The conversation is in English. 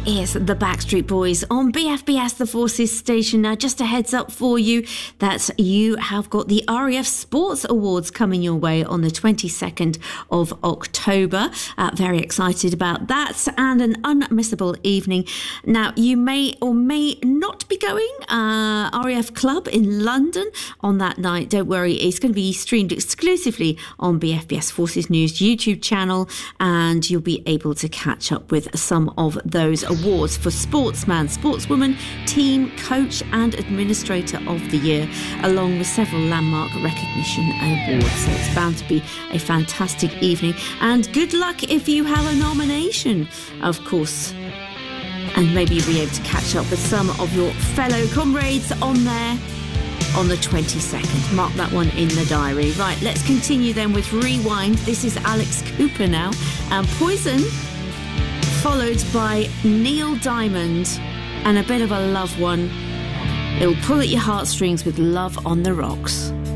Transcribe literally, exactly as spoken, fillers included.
is the Backstreet Boys on B F B S, the Forces station. Now, just a heads up for you that you have got the R A F Sports Awards coming your way on the twenty-second of October. Uh, very excited about that, and an unmissable evening. Now, you may or may not be going uh, R A F Club in London on that night. Don't worry, it's going to be streamed exclusively on B F B S Forces News YouTube channel, and you'll be able to catch up with some of those awards for Sportsman, Sportswoman, Team, Coach and Administrator of the Year, along with several landmark recognition awards. So it's bound to be a fantastic evening, and good luck if you have a nomination, of course. And maybe you'll be able to catch up with some of your fellow comrades on there on the twenty-second. Mark that one in the diary. Right, let's continue then with Rewind. This is Alex Cooper now, and Poison, followed by Neil Diamond, and a bit of a love one. It'll pull at your heartstrings with Love on the Rocks.